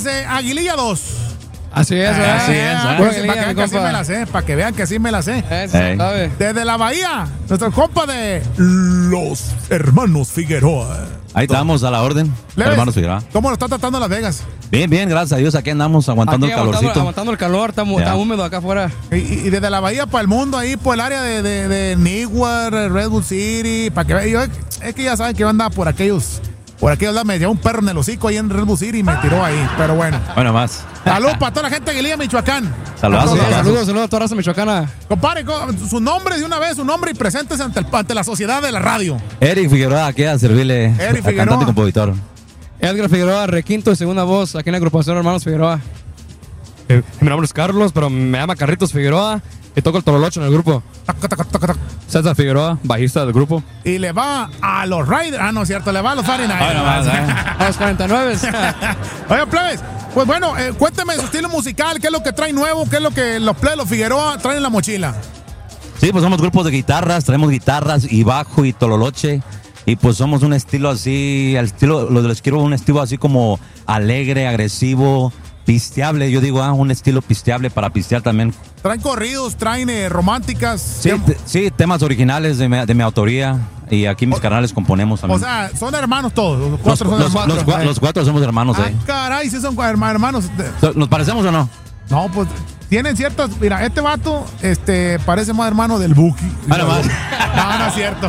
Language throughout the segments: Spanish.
Aguililla 2. Así es, Para que Aguililla, vean que así me la sé, para que vean que así me la sé. ¿Sabe? Desde la Bahía, nuestro compa de los hermanos Figueroa. Ahí estamos a la orden, Leves, hermanos Figueroa. ¿Cómo lo está tratando Las Vegas? Bien, bien, gracias a Dios. Aquí andamos aguantando el calorcito. Aguantando el calor, está húmedo acá afuera. Y desde la Bahía para el mundo, ahí por el área de Newark, Red Bull City, para que vean. Es que ya saben que yo andaba por aquellos lados, me llevó un perro en el hocico ahí en Red Bull City y me tiró ahí, pero bueno. Bueno, más. Saludos para toda la gente de Aguililla, Michoacán. Saludos a toda raza michoacana. Compadre, su nombre de una vez, su nombre y preséntese ante la sociedad de la radio. Eric Figueroa, aquí a servirle. Eric Figueroa. Cantante y compositor. Edgar Figueroa, requinto y segunda voz aquí en la agrupación Hermanos Figueroa. Mi nombre es Carlos, pero me llama Carritos Figueroa y toco el tololocho en el grupo. César Figueroa, bajista del grupo. Y le va a los Raiders. Ah, no es cierto, le va a los 49ers. A los 49. Oigan, plebes, pues bueno, cuénteme su estilo musical, qué es lo que trae nuevo, qué es lo que los plebes, los Figueroa, traen en la mochila. Sí, pues somos grupos de guitarras, traemos guitarras y bajo y tololoche. Y pues somos un estilo así, les quiero un estilo así como alegre, agresivo, pisteable. Yo digo, un estilo pisteable para pistear también. Traen corridos, traen románticas. Sí, temas originales de mi autoría. Y aquí mis carnales componemos también. O sea, son hermanos todos. Los cuatro son hermanos. Los cuatro somos hermanos. Caray, sí son hermanos. ¿Nos parecemos o no? No, pues tienen ciertas. Mira, este vato parece más hermano del Buki. No es cierto.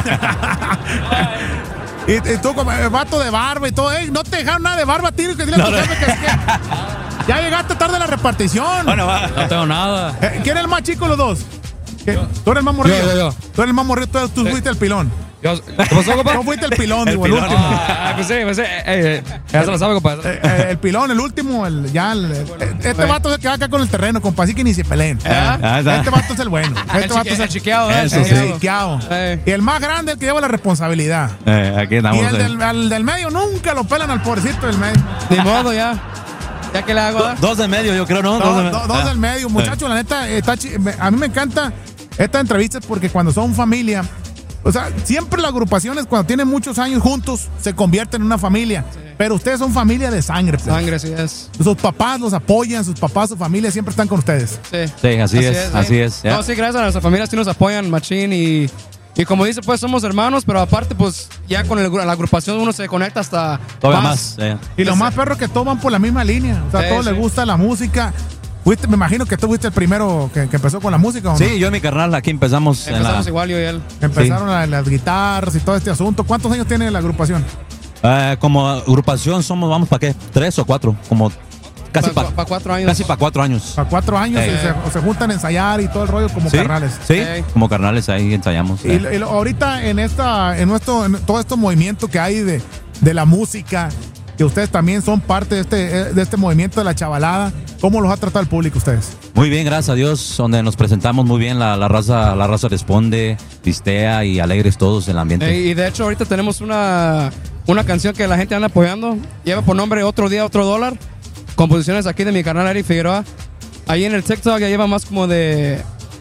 y tú, como el vato de barba y todo. No te dejaron nada de barba, tío. Que dile a tu jefe que ya llegaste tarde a la repartición. No tengo nada. ¿Quién es el más chico de los dos? Tú eres el más morrido. Yo. Tú eres el más morrido, tú fuiste el pilón. ¿Qué pasó, compa? Tú fuiste el pilón, el último. Pues sí. Ya se lo sabe, compa. El pilón, el último, este vato se queda acá con el terreno, compa, así que ni se peleen. Este vato es el bueno. Este vato es el chiqueado, Eso sí. chiqueado. Y el más grande, el que lleva la responsabilidad. Aquí estamos. Y el del medio nunca lo pelan al pobrecito del medio. Ni modo, ya. ¿Ya que le hago? Dos de medio, yo creo, ¿no? Dos del medio. Muchachos, la neta, a mí me encanta estas entrevistas porque cuando son familia, o sea, siempre las agrupaciones cuando tienen muchos años juntos se convierten en una familia. Sí. Pero ustedes son familia de sangre. Pues. Sangre, sí es. Sus papás los apoyan, sus papás, su familia siempre están con ustedes. Sí, así es. No, sí, gracias a nuestra familia sí nos apoyan, machín, y como dice, pues somos hermanos, pero aparte, pues ya con la agrupación uno se conecta hasta todavía más. Y lo más perro es que todos van por la misma línea. O sea, a todos les gusta la música. Me imagino que tú fuiste el primero que empezó con la música, ¿o no? Sí, yo y mi carnal aquí empezamos igual, yo y él. Empezaron las guitarras y todo este asunto. ¿Cuántos años tiene la agrupación? Como agrupación vamos para qué, 3 o 4, como casi para 4 años. Casi para 4 años. Para 4 años y se juntan a ensayar y todo el rollo como carnales. Sí, como carnales ahí ensayamos. Y ahorita en todo este movimiento que hay de la música, que ustedes también son parte de este movimiento de la chavalada, ¿cómo los ha tratado el público ustedes? Muy bien, gracias a Dios, donde nos presentamos muy bien, la raza responde, pistea y alegres todos en el ambiente. Y de hecho ahorita tenemos una canción que la gente anda apoyando, lleva por nombre Otro Día, Otro Dólar, composiciones aquí de mi carnal Eric Figueroa. Ahí en el TikTok ya lleva más como de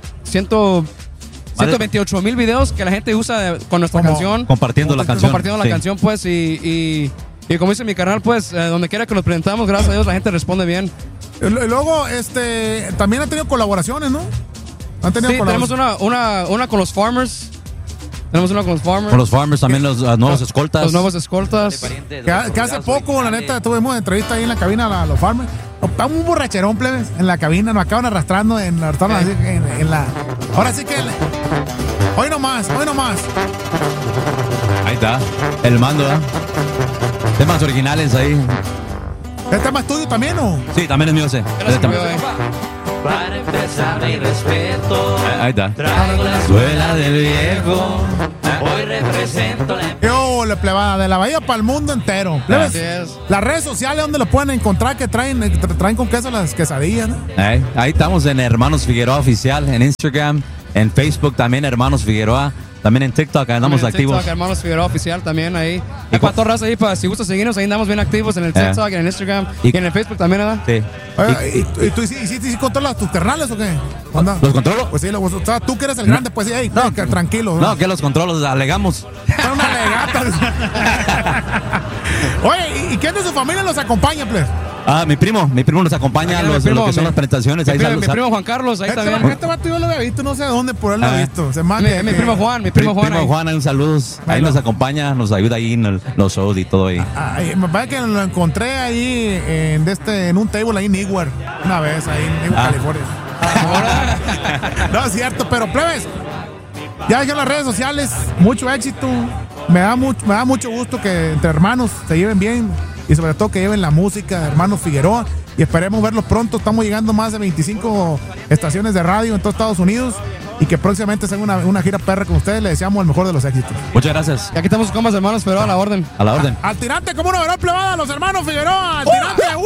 128,000 videos que la gente usa con nuestra canción. Compartiendo la canción. Compartiendo la canción, pues, y como dice mi canal, pues, donde quiera que nos presentamos, gracias a Dios, la gente responde bien. Y luego, también han tenido colaboraciones, ¿no? Tenemos una con los Farmers. Tenemos una con los Farmers. Con los Farmers también los nuevos escoltas. Los nuevos escoltas. Que hace poco, la neta, tuvimos entrevista ahí en la cabina a los Farmers. Está un borracherón, plebes, en la cabina. Nos acaban arrastrando en la... Ahora sí que... Hoy no más. Ahí está. El mando, ¿eh? Temas originales ahí. ¿El tema es tuyo también o? Sí, también es mío ese. Para empezar mi respeto. Ahí está. Traigo la escuela del viejo. Hoy represento la... Yo, la plebada, de la bahía para el mundo entero. Plebes, las redes sociales donde lo pueden encontrar, que traen con queso las quesadillas, ¿no? Ahí estamos en Hermanos Figueroa Oficial, en Instagram, en Facebook también Hermanos Figueroa. También en TikTok andamos activos. TikTok, Hermanos Figueroa Oficial también ahí. Y para toda raza ahí, si gusta seguirnos, ahí andamos bien activos en el TikTok, en el Instagram y en el Facebook también, ¿verdad? Sí. ¿Y tú sí controlas tus carnales o qué? ¿Los controlo? Pues sí, o sea, tú que eres el grande, pues sí, tranquilo. No, que los controlos, alegamos. Son una legata. Oye, ¿y quién de su familia los acompaña, pues? Mi primo nos acompaña en lo que son las presentaciones. Ahí mi primo Juan Carlos, ahí también. Este vato yo lo había visto, no sé dónde, por él lo he visto. Mi primo Juan, mi primo Juan. Un saludo. Ahí nos acompaña, nos ayuda ahí en los shows y todo ahí. Me parece que lo encontré ahí en un table ahí en Newark, una vez ahí en Newark, California. No es cierto, pero plebes, ya dejé las redes sociales, mucho éxito. Me da mucho gusto que entre hermanos se lleven bien y sobre todo que lleven la música de Hermanos Figueroa, y esperemos verlos pronto. Estamos llegando a más de 25 estaciones de radio en todo Estados Unidos y que próximamente se haga una gira perra con ustedes. Les deseamos el mejor de los éxitos. Muchas gracias. Y aquí estamos con más Hermanos Figueroa a la orden. A la orden. Al tirante, como no verá plebada, los Hermanos Figueroa, al tirante.